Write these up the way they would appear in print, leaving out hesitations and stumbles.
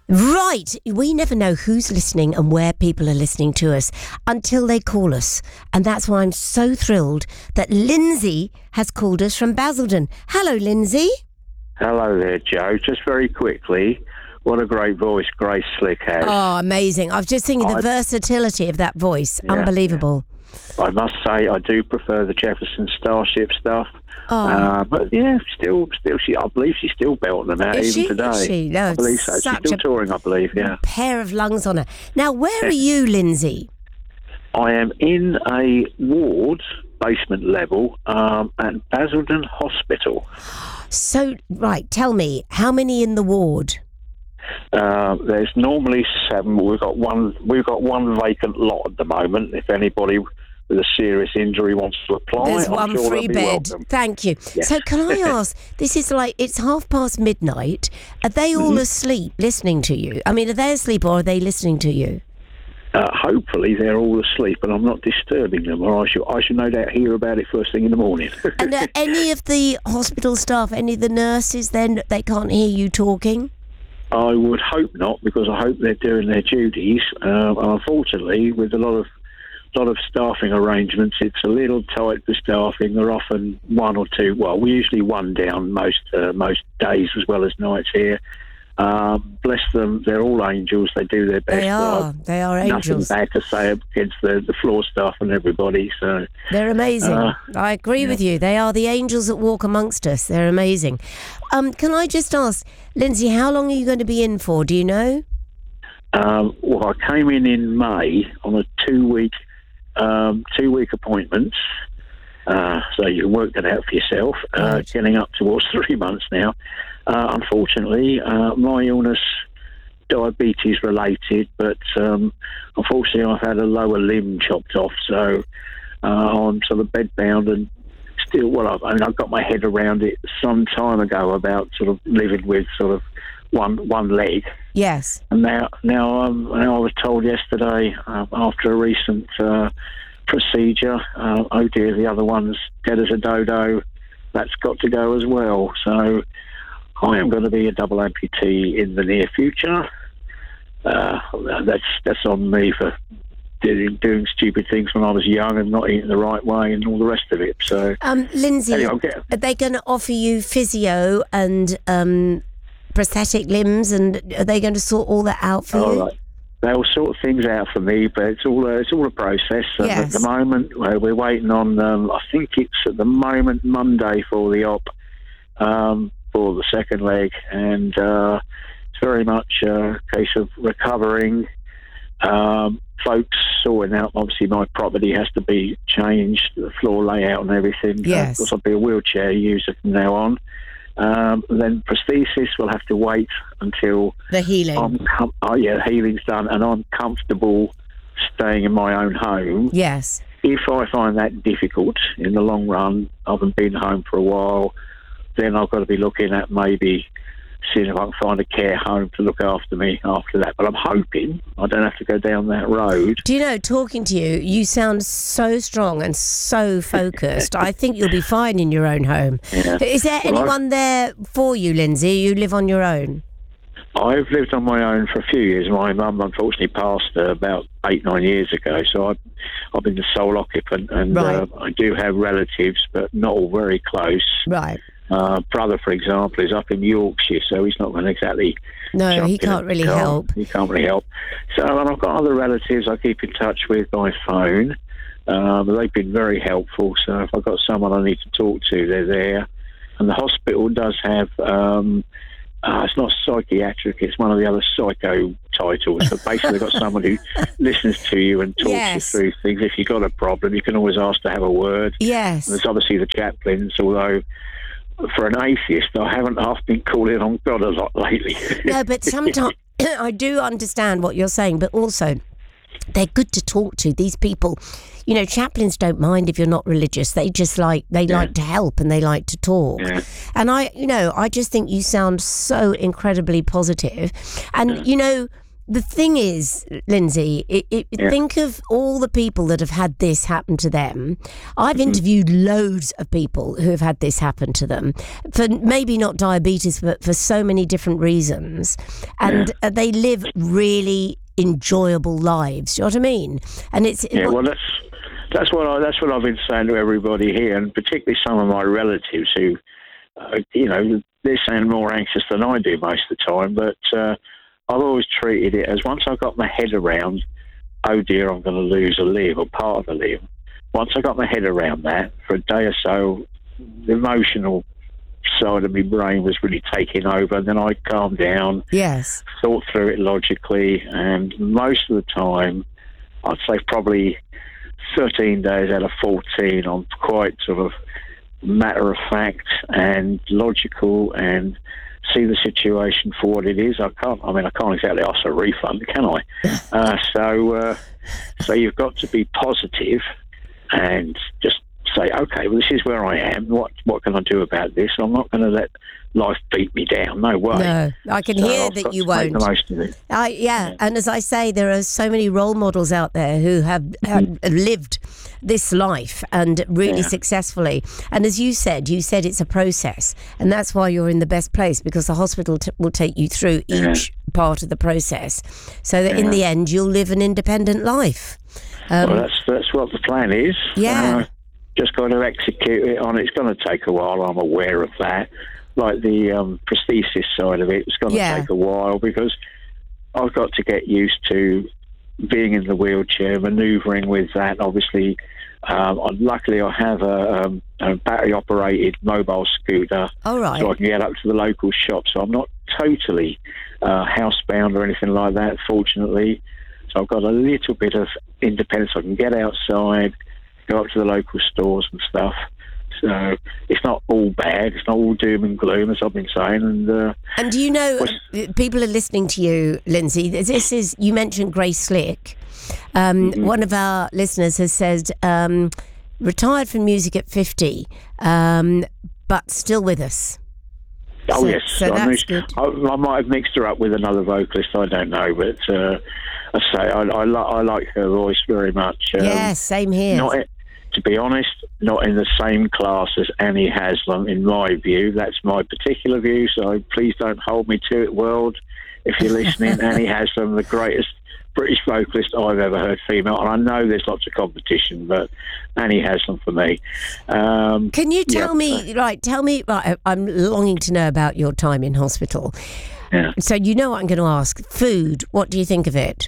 Right. We never know who's listening and where people are listening to us until they call us. And that's why I'm so thrilled that Lindsay has called us from Basildon. Hello, Lindsay. Hello there, Joe. Just very quickly, what a great voice Grace Slick has. Oh, amazing. I was just thinking the versatility of that voice. Yeah, Unbelievable. I must say, I do prefer the Jefferson Starship stuff. But yeah, still, I believe she's still belting them out even today. Is she? No, I believe so. She's still touring, I believe, yeah. Pair of lungs on her. Now, where are you, Lindsay? I am in a ward, basement level, at Basildon Hospital. So, right, tell me, how many in the ward? There's normally 7. We've got one vacant lot at the moment. If anybody with a serious injury wants to apply, there's one sure free bed. Welcome. Thank you. Yes. So can I ask, this is like, it's midnight. Are they all asleep listening to you? I mean, are they asleep or are they listening to you? Hopefully they're all asleep and I'm not disturbing them, or I should no doubt hear about it first thing in the morning. And are any of the hospital staff, any of the nurses, then they can't hear you talking? I would hope not, because I hope they're doing their duties. Unfortunately, with a lot of staffing arrangements, it's a little tight for staffing. They're often one or two. Well, we're usually one down most days as well as nights here. Bless them, they're all angels. They do their best. They are angels. Nothing bad to say against the floor staff and everybody. So they're amazing. I agree with you. They are the angels that walk amongst us. They're amazing. Can I just ask, Lindsay, how long are you going to be in for? Do you know? Well, I came in May on a 2-week appointment. So you can work that out for yourself. Right. Getting up towards 3 months now. Unfortunately, my illness, diabetes related, but unfortunately I've had a lower limb chopped off, so I'm sort of bedbound and still, I got my head around it some time ago about sort of living with sort of one leg. Yes. And now I was told yesterday after a recent procedure, oh dear, the other one's dead as a dodo. That's got to go as well. So I am going to be a double amputee in the near future. That's on me for doing stupid things when I was young and not eating the right way and all the rest of it. So, Lindsay, anyway, are they going to offer you physio and prosthetic limbs, and are they going to sort all that out for you? Right. They'll sort things out for me, but it's all a process. Yes. At the moment, we're waiting on. I think it's at the moment Monday for the op for the second leg, and it's very much a case of recovering. Folks sorting out. Obviously, my property has to be changed, the floor layout and everything. Yes. Because I'll be a wheelchair user from now on. Then prosthesis will have to wait until the healing. Healing's done, and I'm comfortable staying in my own home. Yes. If I find that difficult in the long run, I haven't been home for a while, then I've got to be looking at maybe seeing if I can find a care home to look after me after that. But I'm hoping I don't have to go down that road. Do you know, talking to you, you sound so strong and so focused. I think you'll be fine in your own home. Yeah. Is there anyone there for you, Lindsay? You live on your own? I've lived on my own for a few years. My mum unfortunately passed about 8-9 years ago, so I've been the sole occupant, and right. I do have relatives, but not all very close. Right. Brother, for example, is up in Yorkshire, so he's not going to exactly. No, he can't really help. He can't really help. So, and I've got other relatives I keep in touch with by phone. They've been very helpful. So, if I've got someone I need to talk to, they're there. And the hospital does have. It's not psychiatric; it's one of the other psycho titles. But basically, they've got someone who listens to you and talks Yes. you through things. If you've got a problem, you can always ask to have a word. Yes. And there's obviously the chaplains, although for an atheist, I haven't been calling on God a lot lately. No, but sometimes I do understand what you're saying, but also they're good to talk to. These people, you know, chaplains don't mind if you're not religious. They just like to help and they like to talk. Yeah. And I just think you sound so incredibly positive. And, you know, the thing is, Lindsay, think of all the people that have had this happen to them. I've interviewed loads of people who have had this happen to them for maybe not diabetes, but for so many different reasons. And they live really enjoyable lives. Do you know what I mean? And it's well, that's what I've been saying to everybody here, and particularly some of my relatives who, they sound more anxious than I do most of the time. But I've always treated it as, once I got my head around, oh dear, I'm going to lose a limb or part of a limb. Once I got my head around that, for a day or so, the emotional side of my brain was really taking over, and then I calmed down, thought through it logically, and most of the time, I'd say probably 13 days out of 14, I'm quite sort of matter of fact and logical and see the situation for what it is. I can't exactly ask a refund, can I? So you've got to be positive and just say, okay, well, this is where I am. What can I do about this? I'm not going to let life beat me down. No way. No, I can hear that you won't. Make the most of it. And as I say, there are so many role models out there who have lived this life and really successfully. And as you said it's a process, and that's why you're in the best place, because the hospital will take you through each part of the process, so that in the end you'll live an independent life. Well, that's what the plan is. Yeah. Just got to execute it on. It's going to take a while. I'm aware of that. Like the prosthesis side of it's going to take a while, because I've got to get used to being in the wheelchair, manoeuvring with that. Obviously, luckily I have a battery-operated mobile scooter, so I can get up to the local shop. So I'm not totally housebound or anything like that, fortunately. So I've got a little bit of independence. I can get outside, go up to the local stores and stuff. So it's not all bad. It's not all doom and gloom, as I've been saying. And do you know, people are listening to you, Lindsay. You mentioned Grace Slick. One of our listeners has said, retired from music at 50, but still with us. Oh, yes. So that's good. I might have mixed her up with another vocalist. I don't know, but I say I like her voice very much. Same here. To be honest, not in the same class as Annie Haslam, in my view. That's my particular view, so please don't hold me to it, world. If you're listening, Annie Haslam, the greatest British vocalist I've ever heard female, and I know there's lots of competition, but Annie Haslam for me. Can you tell me, I'm longing to know about your time in hospital. Yeah. So you know what I'm going to ask. Food, what do you think of it?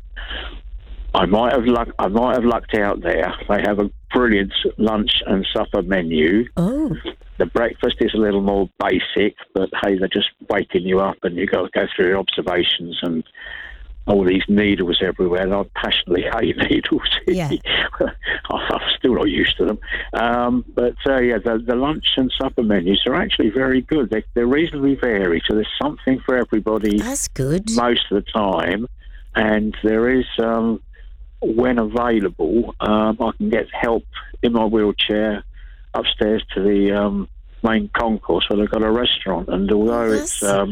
I might have lucked out there. They have a brilliant lunch and supper menu. Oh. The breakfast is a little more basic, but hey, they're just waking you up, and you've got to go through your observations and all these needles everywhere. And I passionately hate needles. Yeah. I'm still not used to them. The lunch and supper menus are actually very good. They're reasonably varied, so there's something for everybody. That's good. Most of the time. And there is... when available, I can get help in my wheelchair upstairs to the main concourse where they've got a restaurant. And although it's a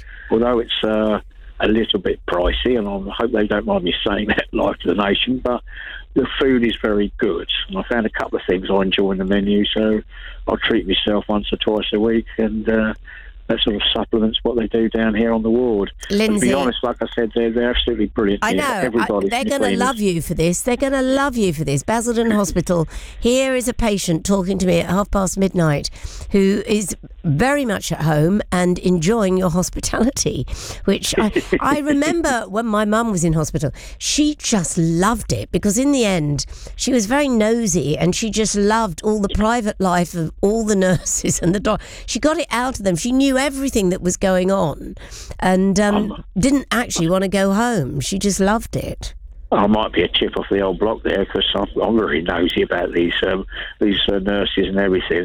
little bit pricey, and I hope they don't mind me saying that live to the nation, but the food is very good. And I found a couple of things I enjoy in the menu, so I'll treat myself once or twice a week, and that sort of supplements what they do down here on the ward. Lindsay, to be honest, like I said, they're absolutely brilliant. I know. They're going to love you for this. They're going to love you for this. Basildon Hospital. Here is a patient talking to me at midnight who is very much at home and enjoying your hospitality, which I remember when my mum was in hospital. She just loved it, because in the end, she was very nosy, and she just loved all the private life of all the nurses and the doctor. She got it out of them. She knew everything that was going on, and didn't actually want to go home. She just loved it. I might be a chip off the old block there, because I'm very nosy about these nurses and everything.